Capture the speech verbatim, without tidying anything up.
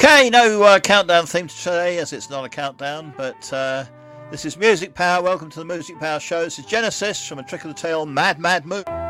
Okay, no uh, countdown theme today, as it's not a countdown, but uh, this is Music Power. Welcome to the Music Power Show. This is Genesis from A Trick of the Tail, Mad Mad Moon.